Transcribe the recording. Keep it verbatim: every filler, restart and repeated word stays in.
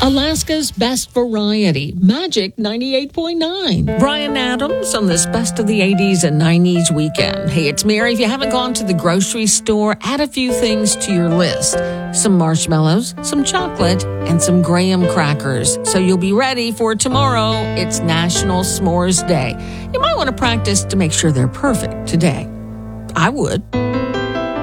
Alaska's best variety, Magic ninety-eight point nine. Brian Adams on this Best of the eighties and nineties weekend. Hey, it's Mary. If you haven't gone to the grocery store, add a few things to your list. Some marshmallows, some chocolate, and some graham crackers. So you'll be ready for tomorrow. It's National S'mores Day. You might want to practice to make sure they're perfect today. I would.